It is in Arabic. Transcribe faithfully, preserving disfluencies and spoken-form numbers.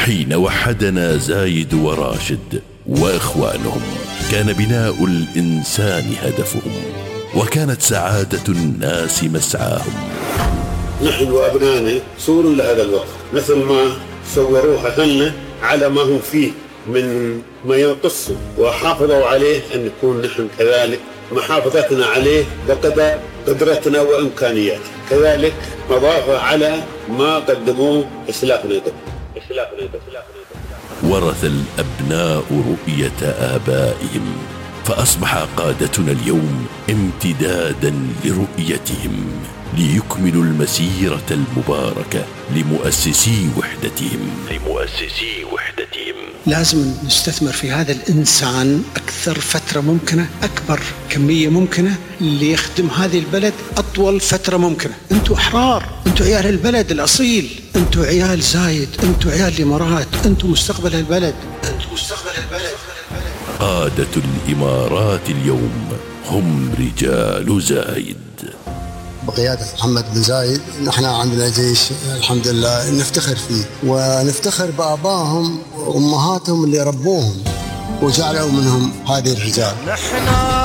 حين وحدنا زايد وراشد وإخوانهم كان بناء الإنسان هدفهم، وكانت سعادة الناس مسعاهم. نحن وأبنائنا صور لهذا الوقت، مثل ما صوروها لنا على ما هم فيه من ما ينقصوا وحافظوا عليه، أن نكون نحن كذلك محافظتنا عليه بقدر قدرتنا وإمكانياتنا، كذلك نضافة على ما قدموه إسلافنا قبل. ورث الأبناء رؤية آبائهم، فأصبح قادتنا اليوم امتدادا لرؤيتهم ليكملوا المسيرة المباركة لمؤسسي وحدتهم لمؤسسي وحدتهم. لازم نستثمر في هذا الإنسان أكثر فترة ممكنة، أكبر كمية ممكنة، ليخدم هذه البلد أطول فترة ممكنة. أنتوا أحرار، أنتوا عيال البلد الأصيل، أنتوا عيال زايد، أنتوا عيال الإمارات، أنتوا مستقبل البلد، أنتوا مستقبل البلد. قادة الإمارات اليوم هم رجال زايد. بقيادة محمد بن زايد نحن عندنا جيش الحمد لله نفتخر فيه، ونفتخر بآبائهم وأمهاتهم اللي ربوهم وجعلوا منهم هذه الرجال.